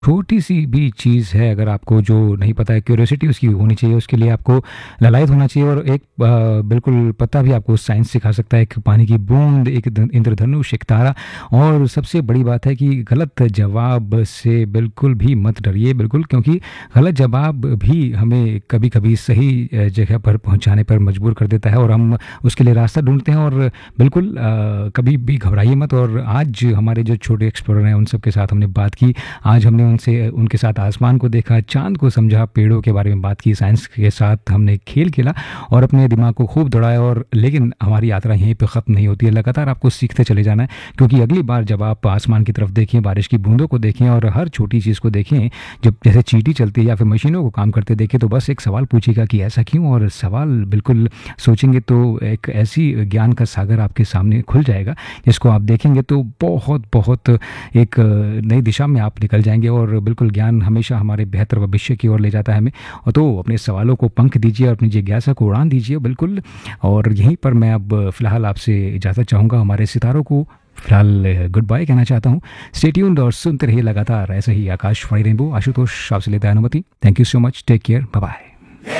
छोटी-सी भी चीज़ है अगर आपको जो नहीं पता है, क्यूरियोसिटी उसकी होनी चाहिए, उसके लिए आपको ललायत होना चाहिए और एक बिल्कुल पता भी आपको साइंस सिखा सकता है, एक पानी की बूँद, एक इंद्रधनुष, एक तारा। और सबसे बड़ी बात है कि गलत जवाब से बिल्कुल भी मत डरिए, बिल्कुल, क्योंकि गलत जवाब भी हमें कभी-कभी सही जगह पर पहुँचाने पर मजबूर कर देता है और हम उसके लिए रास्ता ढूँढते हैं। और बिल्कुल कभी भी घबराइए मत। और आज हमारे जो छोटे एक्सप्लोरर हैं, उन सब के साथ हमने बात की। आज हमने उनसे उनके साथ आसमान को देखा, चाँद को समझा, पेड़ों के बारे में बात की, साइंस के साथ हमने खेल खेला और अपने दिमाग को खूब दौड़ाया। और लेकिन हमारी यात्रा यहीं पे ख़त्म नहीं होती है, लगातार आपको सीखते चले जाना है, क्योंकि अगली बार जब आप आसमान की तरफ देखें, बारिश की बूंदों को देखें और हर छोटी चीज़ को देखें, जब जैसे चींटी चलती है या फिर मशीनों को काम करते देखें, तो बस एक सवाल पूछिएगा कि ऐसा क्यों। और सवाल बिल्कुल सोचेंगे तो एक ऐसी ज्ञान का सागर आपके सामने खुल जाएगा, जिसको आप देखेंगे तो बहुत बहुत एक नई दिशा में आप निकल जाएंगे। और बिल्कुल ज्ञान हमेशा हमारे बेहतर भविष्य की ओर ले जाता है हमें। और तो अपने सवालों को पंख दीजिए और अपनी जिज्ञासा को उड़ान दीजिए, बिल्कुल। और यहीं पर मैं अब फ़िलहाल आपसे इजाज़त चाहूँगा, हमारे सितारों को फ़िलहाल गुड बाय कहना चाहता हूँ। स्टे ट्यून्ड और सुनते रहिए लगातार ऐसे ही आकाशवाणी रेनबो। आशुतोष आपसे लेता है अनुमति। Thank you so much, take care, bye bye.